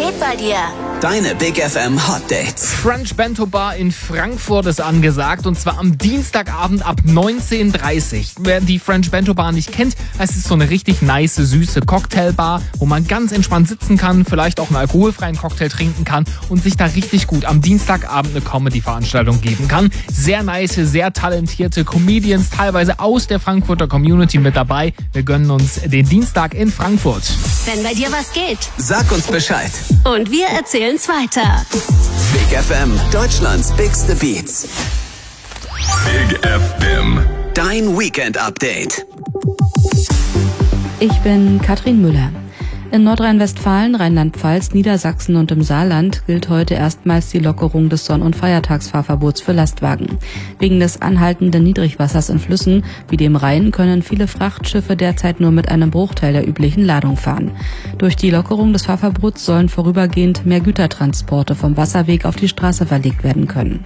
geht bei dir? Deine Big FM Hot Dates. French Bento Bar in Frankfurt ist angesagt, und zwar am Dienstagabend ab 19:30 Uhr. Wer die French Bento Bar nicht kennt, es ist so eine richtig nice, süße Cocktailbar, wo man ganz entspannt sitzen kann, vielleicht auch einen alkoholfreien Cocktail trinken kann und sich da richtig gut am Dienstagabend eine Comedy-Veranstaltung geben kann. Sehr nice, sehr talentierte Comedians, teilweise aus der Frankfurter Community mit dabei. Wir gönnen uns den Dienstag in Frankfurt. Wenn bei dir was geht. Sag uns Bescheid. Und wir erzählen's weiter. Big FM, Deutschlands bigste Beats. Big FM. Dein Weekend-Update. Ich bin Katrin Müller. In Nordrhein-Westfalen, Rheinland-Pfalz, Niedersachsen und im Saarland gilt heute erstmals die Lockerung des Sonn- und Feiertagsfahrverbots für Lastwagen. Wegen des anhaltenden Niedrigwassers in Flüssen wie dem Rhein können viele Frachtschiffe derzeit nur mit einem Bruchteil der üblichen Ladung fahren. Durch die Lockerung des Fahrverbots sollen vorübergehend mehr Gütertransporte vom Wasserweg auf die Straße verlegt werden können.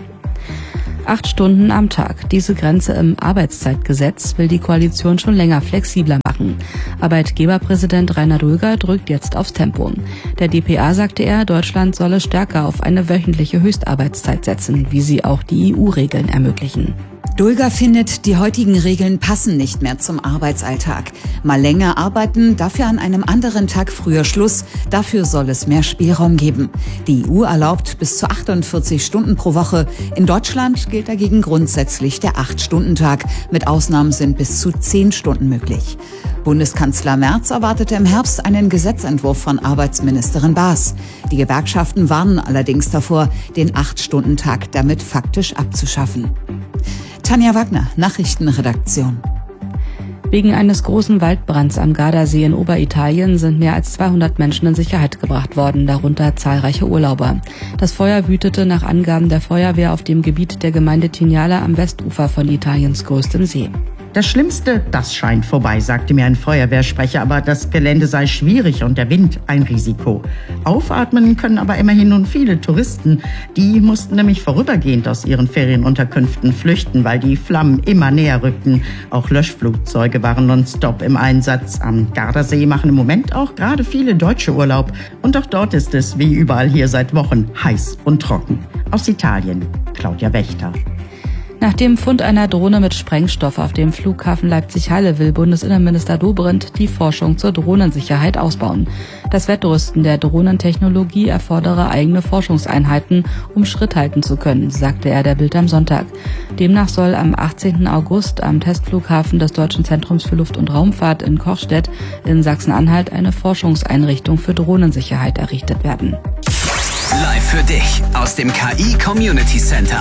8 Stunden am Tag. Diese Grenze im Arbeitszeitgesetz will die Koalition schon länger flexibler machen. Arbeitgeberpräsident Rainer Dulger drückt jetzt aufs Tempo. Der dpa sagte er, Deutschland solle stärker auf eine wöchentliche Höchstarbeitszeit setzen, wie sie auch die EU-Regeln ermöglichen. Dulger findet, die heutigen Regeln passen nicht mehr zum Arbeitsalltag. Mal länger arbeiten, dafür an einem anderen Tag früher Schluss. Dafür soll es mehr Spielraum geben. Die EU erlaubt bis zu 48 Stunden pro Woche. In Deutschland gilt dagegen grundsätzlich der 8-Stunden-Tag. Mit Ausnahmen sind bis zu 10 Stunden möglich. Bundeskanzler Merz erwartete im Herbst einen Gesetzentwurf von Arbeitsministerin Baas. Die Gewerkschaften warnen allerdings davor, den 8-Stunden-Tag damit faktisch abzuschaffen. Tanja Wagner, Nachrichtenredaktion. Wegen eines großen Waldbrands am Gardasee in Oberitalien sind mehr als 200 Menschen in Sicherheit gebracht worden, darunter zahlreiche Urlauber. Das Feuer wütete nach Angaben der Feuerwehr auf dem Gebiet der Gemeinde Tignala am Westufer von Italiens größtem See. Das Schlimmste, das scheint vorbei, sagte mir ein Feuerwehrsprecher, aber das Gelände sei schwierig und der Wind ein Risiko. Aufatmen können aber immerhin nun viele Touristen. Die mussten nämlich vorübergehend aus ihren Ferienunterkünften flüchten, weil die Flammen immer näher rückten. Auch Löschflugzeuge waren nonstop im Einsatz. Am Gardasee machen im Moment auch gerade viele Deutsche Urlaub. Und auch dort ist es, wie überall hier seit Wochen, heiß und trocken. Aus Italien, Claudia Wächter. Nach dem Fund einer Drohne mit Sprengstoff auf dem Flughafen Leipzig-Halle will Bundesinnenminister Dobrindt die Forschung zur Drohnensicherheit ausbauen. Das Wettrüsten der Drohnentechnologie erfordere eigene Forschungseinheiten, um Schritt halten zu können, sagte er der Bild am Sonntag. Demnach soll am 18. August am Testflughafen des Deutschen Zentrums für Luft- und Raumfahrt in Kochstedt in Sachsen-Anhalt eine Forschungseinrichtung für Drohnensicherheit errichtet werden. Live für dich aus dem KI Community Center.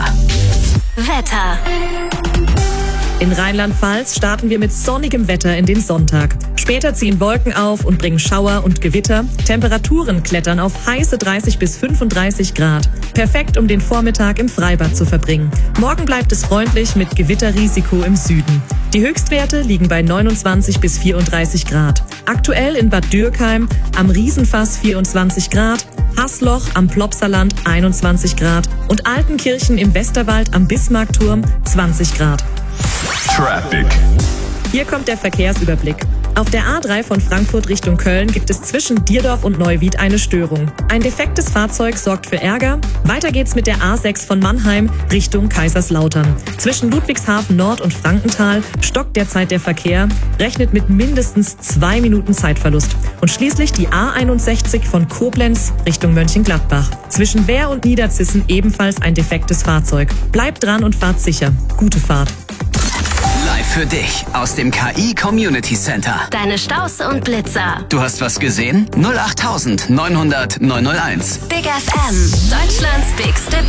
Wetter. In Rheinland-Pfalz starten wir mit sonnigem Wetter in den Sonntag. Später ziehen Wolken auf und bringen Schauer und Gewitter. Temperaturen klettern auf heiße 30 bis 35 Grad. Perfekt, um den Vormittag im Freibad zu verbringen. Morgen bleibt es freundlich mit Gewitterrisiko im Süden. Die Höchstwerte liegen bei 29 bis 34 Grad. Aktuell in Bad Dürkheim am Riesenfass 24 Grad, Haßloch am Plopsaland 21 Grad und Altenkirchen im Westerwald am Bismarckturm 20 Grad. Traffic. Hier kommt der Verkehrsüberblick. Auf der A3 von Frankfurt Richtung Köln gibt es zwischen Dierdorf und Neuwied eine Störung. Ein defektes Fahrzeug sorgt für Ärger. Weiter geht's mit der A6 von Mannheim Richtung Kaiserslautern. Zwischen Ludwigshafen Nord und Frankenthal stockt derzeit der Verkehr, rechnet mit mindestens 2 Minuten Zeitverlust. Und schließlich die A61 von Koblenz Richtung Mönchengladbach. Zwischen Wehr und Niederzissen ebenfalls ein defektes Fahrzeug. Bleibt dran und fahrt sicher. Gute Fahrt. Live für dich aus dem KI Community Center. Deine Staus und Blitzer. Du hast was gesehen? 08900 901. Big FM. Deutschlands bigste